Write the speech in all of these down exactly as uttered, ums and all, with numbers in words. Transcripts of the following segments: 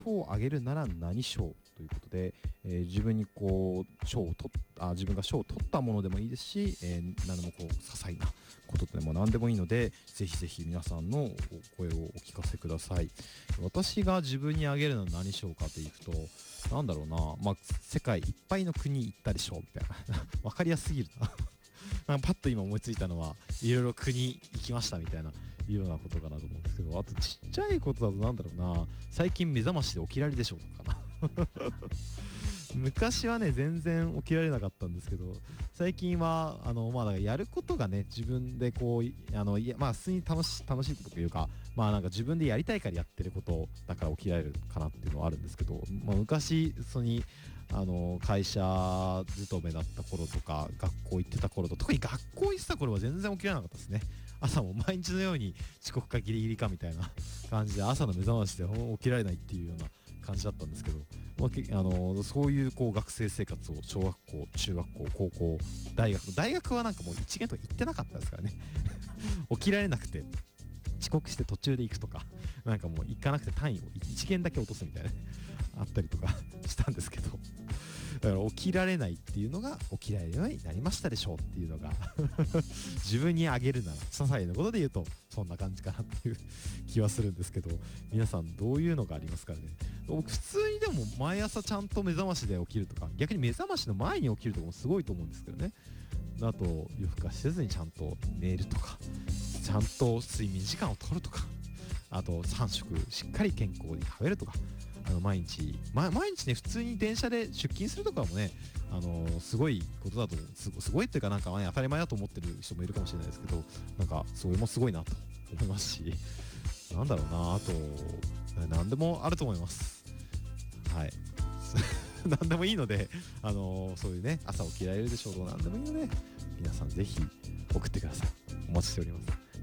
を上げるなら何賞ということで、えー自分にこう賞を取っあ自分が賞を取ったものでもいいですし、えー何でもこう些細なことでも何でもいいので、ぜひぜひ皆さんのお声をお聞かせください。私が自分にあげるのは何賞かというと、なんだろうな、まあ、世界いっぱいの国行ったでしょみたいなわかりやすすぎるななんかパッと今思いついたのは、いろいろ国行きましたみたいないうようなことかなと思うんですけど、あとちっちゃいことだとなんだろうな、最近目覚ましで起きられるでしょとかな昔はね全然起きられなかったんですけど、最近はあのまあだからやることがね自分でこういあのいやまあ普通に楽し楽しいというか、まあなんか自分でやりたいからやってることだから起きられるかなっていうのはあるんですけど、まあ、昔そのにあの会社勤めだった頃とか学校行ってた頃と、特に学校行ってた頃は全然起きられなかったですね。朝も毎日のように遅刻かギリギリかみたいな感じで、朝の目覚ましで起きられないっていうような感じだったんですけど、まあ、けあのそういうこう学生生活を小学校中学校高校大学大学はなんかもう一限とか行ってなかったですからね起きられなくて遅刻して途中で行くとか、なんかもう行かなくて単位を一限だけ落とすみたいなねあったりとかしたんですけど、だから起きられないっていうのが起きられるようになりましたでしょうっていうのが自分にあげるなら些細なことで言うとそんな感じかなっていう気はするんですけど、皆さんどういうのがありますかね。僕普通にでも毎朝ちゃんと目覚ましで起きるとか、逆に目覚ましの前に起きるとかもすごいと思うんですけどね。あと夜更かしせずにちゃんと寝るとか、ちゃんと睡眠時間を取るとか、あとさん食しっかり健康に食べるとか、あの毎日、ま、毎日ね普通に電車で出勤するとかもね、あのーすごいことだと思う。すごすごいっていうか、なんか、ね、当たり前だと思ってる人もいるかもしれないですけど、なんかそれもすごいなと思いますし、なんだろうな、あと何でもあると思います。はい何でもいいので、あのーそういうね朝起きられるでしょうと何でもいいので、皆さんぜひ送ってください。お待ちしております。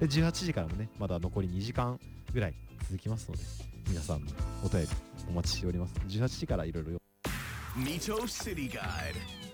でじゅうはちじからもねまだ残りにじかんぐらい続きますので、皆さんのお便りお待ちしております。じゅうはちじからいろいろ Mito City Guide.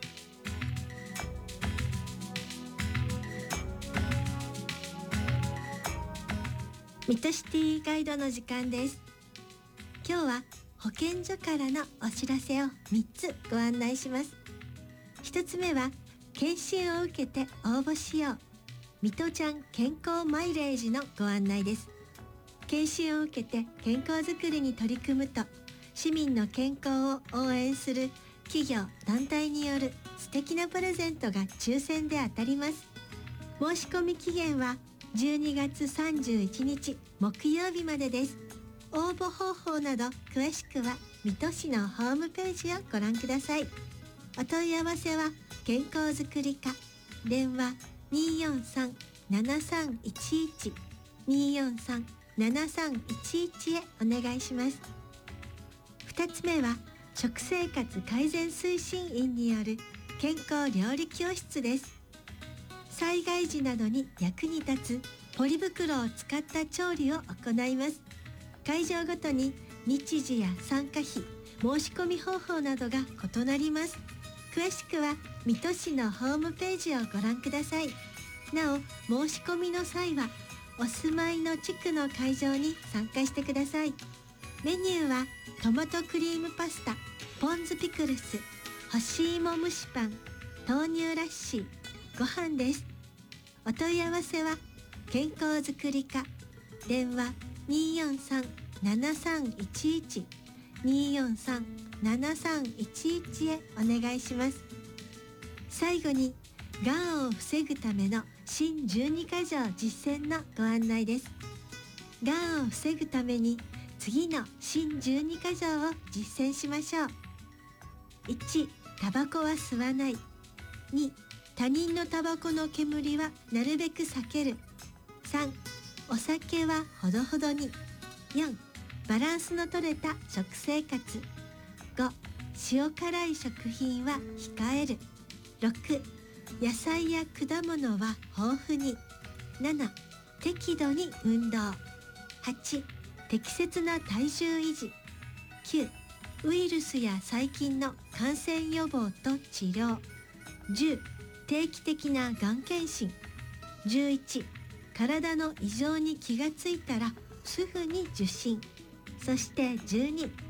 ミッドシティガイドの時間です。今日は保健所からのお知らせをみっつご案内します。ひとつめは検診を受けて応募しよう、ミトちゃん健康マイレージのご案内です。検診を受けて健康づくりに取り組むと、市民の健康を応援する企業団体による素敵なプレゼントが抽選で当たります。申し込み期限はじゅうにがつさんじゅういちにち木曜日までです。応募方法など詳しくは水戸市のホームページをご覧ください。お問い合わせは健康づくり課、電話 にーよんさんななさんいちいち にーよんさんななさんいちいち へお願いします。ふたつめは食生活改善推進員による健康料理教室です。災害時などに役に立つポリ袋を使った調理を行います。会場ごとに日時や参加費、申し込み方法などが異なります。詳しくは水戸市のホームページをご覧ください。なお、申し込みの際はお住まいの地区の会場に参加してください。メニューはトマトクリームパスタ、ポン酢ピクルス、干し芋蒸しパン、豆乳ラッシー、ご飯です。お問い合わせは健康づくり課、電話 にーよんさんななさんいちいち にーよんさんななさんいちいち へお願いします。最後にがんを防ぐための新じゅうにかじょう実践のご案内です。がんを防ぐために次の新じゅうにかじょうを実践しましょう。いち. タバコは吸わない。に. 他人のタバコの煙はなるべく避ける。さん. お酒はほどほどに。よん. バランスのとれた食生活。ご. 塩辛い食品は控える。ろく. 野菜や果物は豊富に。なな. 適度に運動。はち. 適切な体重維持。きゅう. ウイルスや細菌の感染予防と治療。じゅう. 定期的ながん検診。じゅういち. 体の異常に気がついたらすぐに受診。そしてじゅうに.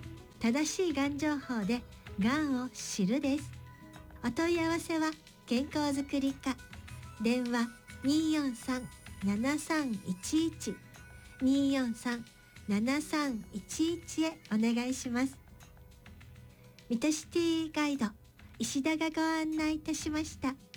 正しいがん情報でがんを知るです。お問い合わせは健康づくり課、電話 にーよんさん ななさんいちいち にーよんさん ななさんいちいち へお願いします。ミトシティガイド石田がご案内いたしました。